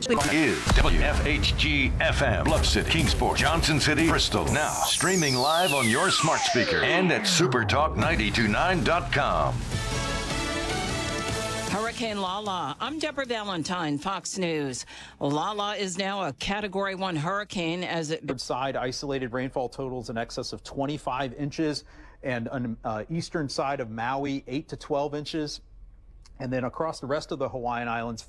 Is WFHG FM, Bluff City, Kingsport, Johnson City, Bristol. Now streaming live on your smart speaker and at supertalk929.com. Hurricane Lala. I'm Deborah Valentine, Fox News. Lala is now a Category 1 hurricane as it... Side isolated rainfall totals in excess of 25 inches, and on eastern side of Maui, 8 to 12 inches. And then across the rest of the Hawaiian Islands,